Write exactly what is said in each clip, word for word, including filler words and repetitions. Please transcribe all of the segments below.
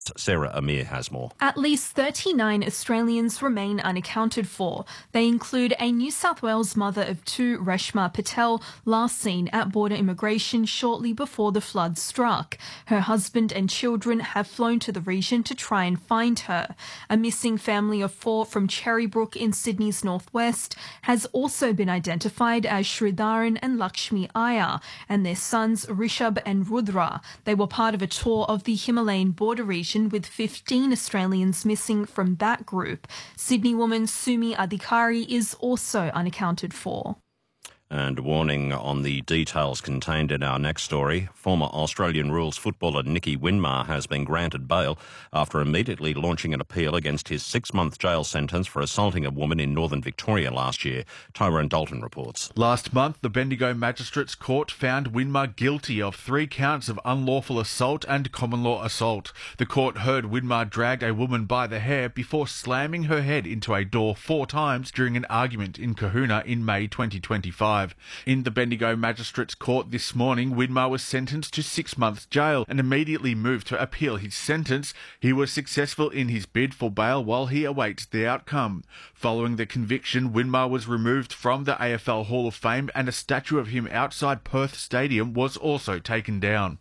Sarah Amir has more. At least thirty-nine Australians remain unaccounted for. They include a New South Wales mother of two, Reshma Patel, last seen at border immigration shortly before the flood struck. Her husband and children have flown to the region to try and find her. A missing family of four from Cherrybrook in Sydney's northwest has also been identified as Sridharan and Lakshmi Iyer and their sons Rishabh and Rudra. They were part of a tour of the Himalayan border region with fifteen Australians missing from that group. Sydney woman Sumi Adhikari is also unaccounted for. And warning on the details contained in our next story. Former Australian rules footballer Nicky Winmar has been granted bail after immediately launching an appeal against his six-month jail sentence for assaulting a woman in northern Victoria last year. Tyrone Dalton reports. Last month, the Bendigo Magistrates Court found Winmar guilty of three counts of unlawful assault and common law assault. The court heard Winmar dragged a woman by the hair before slamming her head into a door four times during an argument in Kahuna in May twenty twenty-five. In the Bendigo Magistrates Court this morning, Winmar was sentenced to six months jail and immediately moved to appeal his sentence. He was successful in his bid for bail while he awaits the outcome. Following the conviction, Winmar was removed from the A F L Hall of Fame and a statue of him outside Perth Stadium was also taken down.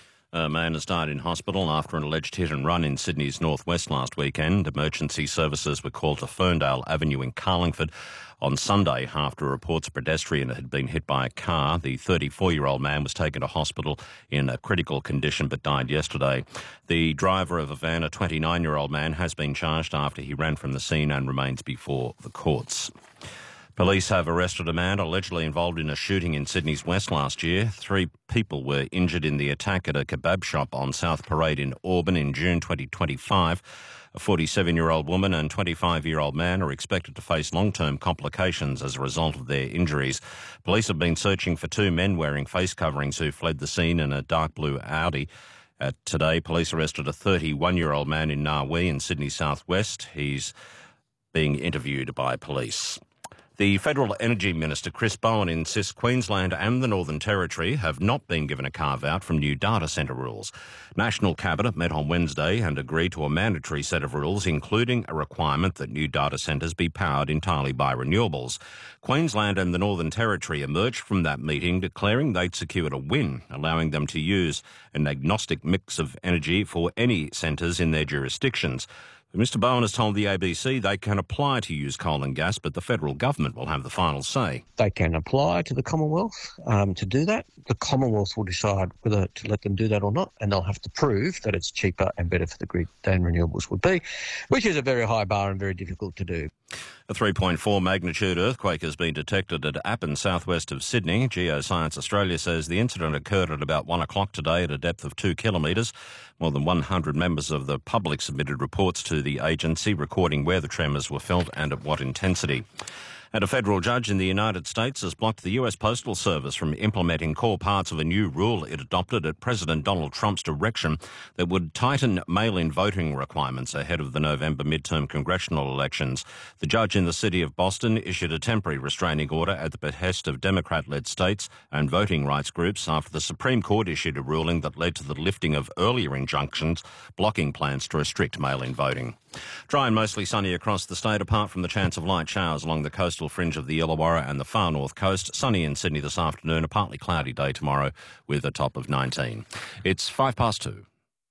A man has died in hospital after an alleged hit and run in Sydney's northwest last weekend. Emergency services were called to Ferndale Avenue in Carlingford on Sunday after reports a pedestrian had been hit by a car. The thirty-four-year-old man was taken to hospital in a critical condition but died yesterday. The driver of a van, a twenty-nine-year-old man, has been charged after he ran from the scene and remains before the courts. Police have arrested a man allegedly involved in a shooting in Sydney's west last year. Three people were injured in the attack at a kebab shop on South Parade in Auburn in June twenty twenty-five. A forty-seven-year-old woman and twenty-five-year-old man are expected to face long-term complications as a result of their injuries. Police have been searching for two men wearing face coverings who fled the scene in a dark blue Audi. Uh, today, police arrested a thirty-one-year-old man in Narwee in Sydney southwest. He's being interviewed by police. The Federal Energy Minister, Chris Bowen, insists Queensland and the Northern Territory have not been given a carve-out from new data centre rules. National Cabinet met on Wednesday and agreed to a mandatory set of rules, including a requirement that new data centres be powered entirely by renewables. Queensland and the Northern Territory emerged from that meeting declaring they'd secured a win, allowing them to use an agnostic mix of energy for any centres in their jurisdictions. Mister Bowen has told the A B C they can apply to use coal and gas, but the federal government will have the final say. They can apply to the Commonwealth um, to do that. The Commonwealth will decide whether to let them do that or not, and they'll have to prove that it's cheaper and better for the grid than renewables would be, which is a very high bar and very difficult to do. A three point four magnitude earthquake has been detected at Appin, southwest of Sydney. Geoscience Australia says the incident occurred at about one o'clock today at a depth of two kilometres. More than one hundred members of the public submitted reports to the agency recording where the tremors were felt and at what intensity. And a federal judge in the United States has blocked the U S Postal Service from implementing core parts of a new rule it adopted at President Donald Trump's direction that would tighten mail-in voting requirements ahead of the November midterm congressional elections. The judge in the city of Boston issued a temporary restraining order at the behest of Democrat-led states and voting rights groups after the Supreme Court issued a ruling that led to the lifting of earlier injunctions blocking plans to restrict mail-in voting. Dry and mostly sunny across the state, apart from the chance of light showers along the coastal fringe of the Illawarra and the far north coast. Sunny in Sydney this afternoon, a partly cloudy day tomorrow with a top of nineteen. It's five past two.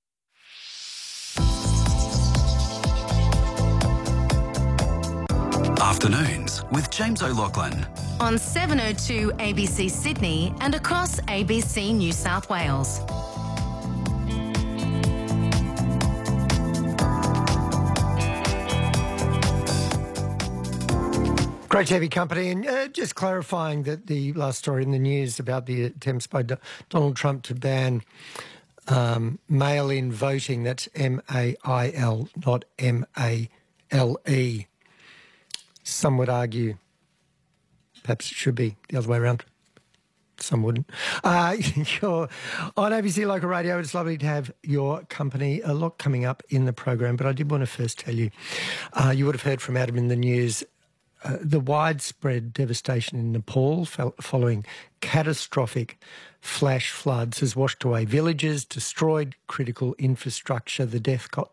Afternoons with James O'Loughlin. On seven oh two A B C Sydney and across A B C New South Wales. Great to have your company. And uh, just clarifying that the last story in the news about the attempts by Do- Donald Trump to ban um, mail-in voting, that's M A I L, not M A L E. Some would argue perhaps it should be the other way around. Some wouldn't. Uh, you're on A B C Local Radio. It's lovely to have your company. A lot coming up in the program, but I did want to first tell you, uh, you would have heard from Adam in the news uh, the widespread devastation in Nepal fo- following catastrophic flash floods has washed away villages, destroyed critical infrastructure. The death co-